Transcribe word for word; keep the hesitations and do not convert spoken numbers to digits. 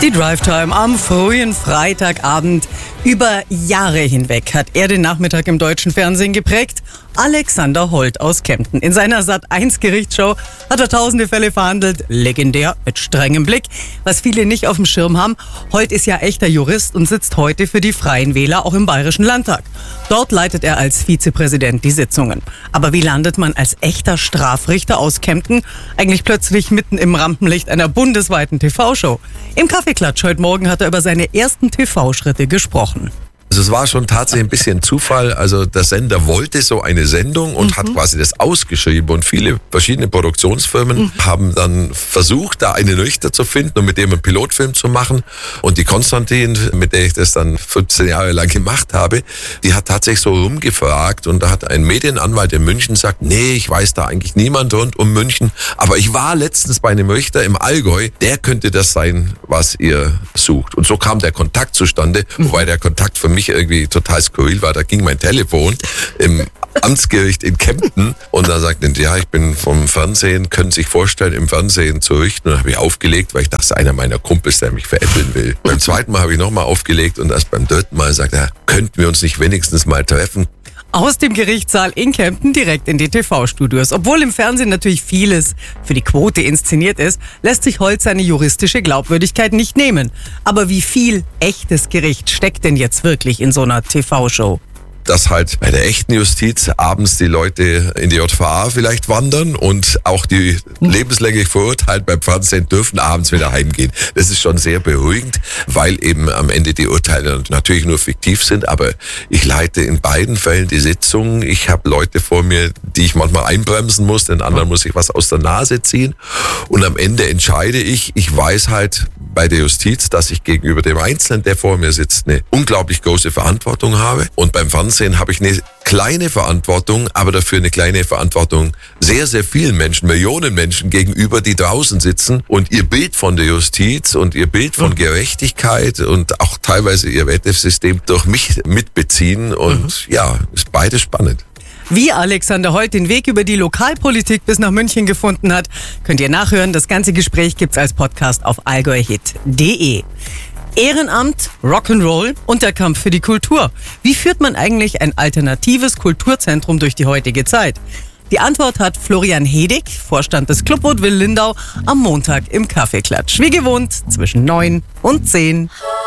Die Drive-Time am frühen Freitagabend. Über Jahre hinweg hat er den Nachmittag im deutschen Fernsehen geprägt. Alexander Holt aus Kempten. In seiner Sat eins Gerichtsshow hat er tausende Fälle verhandelt. Legendär, mit strengem Blick. Was viele nicht auf dem Schirm haben, Holt ist ja echter Jurist und sitzt heute für die Freien Wähler auch im Bayerischen Landtag. Dort leitet er als Vizepräsident die Sitzungen. Aber wie landet man als echter Strafrichter aus Kempten eigentlich plötzlich mitten im Rampenlicht einer bundesweiten T V-Show? Im Kaffeeklatsch heute Morgen hat er über seine ersten T V-Schritte gesprochen. Also es war schon tatsächlich ein bisschen Zufall. Also der Sender wollte so eine Sendung und mhm. hat quasi das ausgeschrieben. Und viele verschiedene Produktionsfirmen mhm. haben dann versucht, da einen Richter zu finden und mit dem einen Pilotfilm zu machen. Und die Konstantin, mit der ich das dann fünfzehn Jahre lang gemacht habe, die hat tatsächlich so rumgefragt. Und da hat ein Medienanwalt in München gesagt, nee, ich weiß da eigentlich niemand rund um München. Aber ich war letztens bei einem Richter im Allgäu, der könnte das sein, was ihr sucht. Und so kam der Kontakt zustande, mhm. wobei der Kontakt für mich irgendwie total skurril war. Da ging mein Telefon im Amtsgericht in Kempten und da sagte er, ja, ich bin vom Fernsehen, können Sie sich vorstellen, im Fernsehen zu richten. Und dann habe ich aufgelegt, weil ich dachte, einer meiner Kumpels, der mich veräppeln will. Beim zweiten Mal habe ich nochmal aufgelegt und erst beim dritten Mal sagte er, könnten wir uns nicht wenigstens mal treffen? Aus dem Gerichtssaal in Kempten direkt in die T V-Studios. Obwohl im Fernsehen natürlich vieles für die Quote inszeniert ist, lässt sich Holt seine juristische Glaubwürdigkeit nicht nehmen. Aber wie viel echtes Gericht steckt denn jetzt wirklich in so einer T V-Show? Dass halt bei der echten Justiz abends die Leute in die J V A vielleicht wandern und auch die lebenslänglich Verurteilten beim Fernsehen dürfen abends wieder heimgehen. Das ist schon sehr beruhigend, weil eben am Ende die Urteile natürlich nur fiktiv sind, aber ich leite in beiden Fällen die Sitzungen. Ich habe Leute vor mir, die ich manchmal einbremsen muss, den anderen muss ich was aus der Nase ziehen und am Ende entscheide ich. Ich weiß halt bei der Justiz, dass ich gegenüber dem Einzelnen, der vor mir sitzt, eine unglaublich große Verantwortung habe und beim Fernsehen habe ich eine kleine Verantwortung, aber dafür eine kleine Verantwortung sehr, sehr vielen Menschen, Millionen Menschen gegenüber, die draußen sitzen und ihr Bild von der Justiz und ihr Bild von Gerechtigkeit und auch teilweise ihr Wettbewerbssystem durch mich mitbeziehen und mhm. ja, ist beides spannend. Wie Alexander Holt den Weg über die Lokalpolitik bis nach München gefunden hat, könnt ihr nachhören. Das ganze Gespräch gibt's als Podcast auf allgäuhit punkt de. Ehrenamt, Rock'n'Roll und der Kampf für die Kultur. Wie führt man eigentlich ein alternatives Kulturzentrum durch die heutige Zeit? Die Antwort hat Florian Hedig, Vorstand des Club Vaudeville Lindau, am Montag im Kaffeeklatsch. Wie gewohnt zwischen neun und zehn.